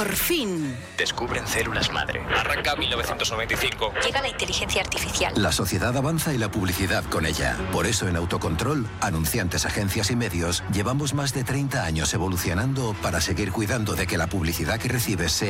Por fin. Descubren células madre. Arranca 1995. Llega la inteligencia artificial. La sociedad avanza y la publicidad con ella. Por eso en Autocontrol, anunciantes, agencias y medios, llevamos más de 30 años evolucionando para seguir cuidando de que la publicidad que recibes sea